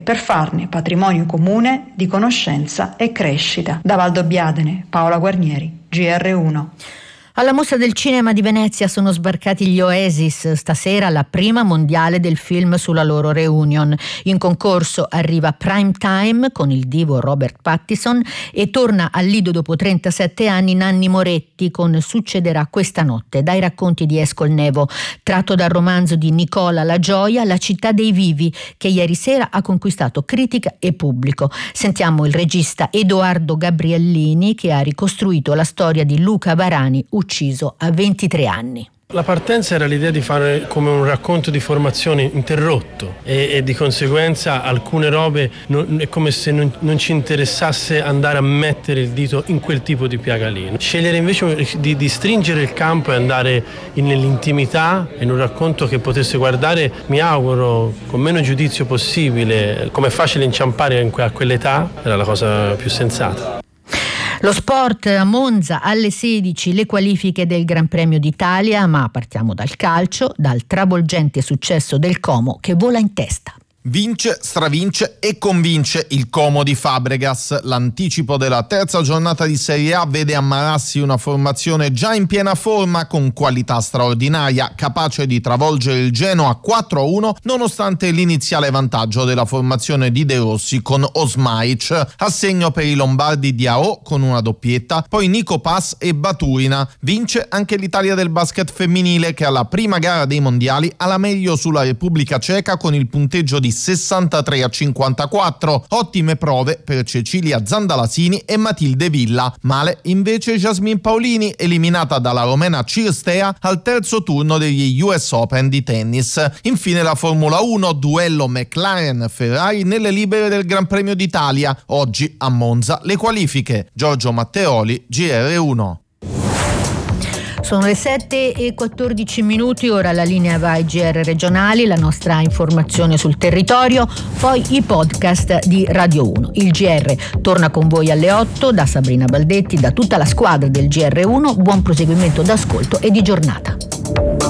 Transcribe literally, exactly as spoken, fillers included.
per farne patrimonio comune di conoscenza e crescita. Da Valdobbiadene, Paola Guarnieri, G R uno. Alla Mostra del Cinema di Venezia sono sbarcati gli Oasis, stasera la prima mondiale del film sulla loro reunion. In concorso arriva Prime Time con il divo Robert Pattinson e torna al Lido dopo trentasette anni Nanni Moretti con Succederà questa notte, dai racconti di Escolnevo, tratto dal romanzo di Nicola La Gioia, La città dei vivi, che ieri sera ha conquistato critica e pubblico. Sentiamo il regista Edoardo Gabriellini che ha ricostruito la storia di Luca Varani, ucciso a ventitré anni. La partenza era l'idea di fare come un racconto di formazione interrotto e, e di conseguenza alcune robe non, è come se non, non ci interessasse andare a mettere il dito in quel tipo di piaga lì. Scegliere invece di, di stringere il campo e andare in, nell'intimità in un racconto che potesse guardare, mi auguro, con meno giudizio possibile. Come è facile inciampare in que- a quell'età era la cosa più sensata. Lo sport a Monza alle sedici, le qualifiche del Gran Premio d'Italia, ma partiamo dal calcio, dal travolgente successo del Como che vola in testa. Vince, stravince e convince il Como di Fabregas. L'anticipo della terza giornata di Serie A vede ammarrarsi una formazione già in piena forma con qualità straordinaria, capace di travolgere il Genoa quattro a uno nonostante l'iniziale vantaggio della formazione di De Rossi con Osmaic. A segno per i lombardi Diao con una doppietta, poi Nico Pass e Baturina. Vince anche l'Italia del basket femminile che alla prima gara dei mondiali ha la meglio sulla Repubblica Ceca con il punteggio di sessantatré a cinquantaquattro. Ottime prove per Cecilia Zandalasini e Matilde Villa. Male invece Jasmine Paolini, eliminata dalla romena Cirstea al terzo turno degli U S Open di tennis. Infine la Formula uno, duello McLaren-Ferrari nelle libere del Gran Premio d'Italia. Oggi a Monza le qualifiche. Giorgio Matteoli, G R uno. Sono le sette e quattordici minuti, ora la linea va ai G R regionali, la nostra informazione sul territorio, poi i podcast di Radio uno. Il G R torna con voi alle otto da Sabrina Baldetti, da tutta la squadra del G R uno. Buon proseguimento d'ascolto e di giornata.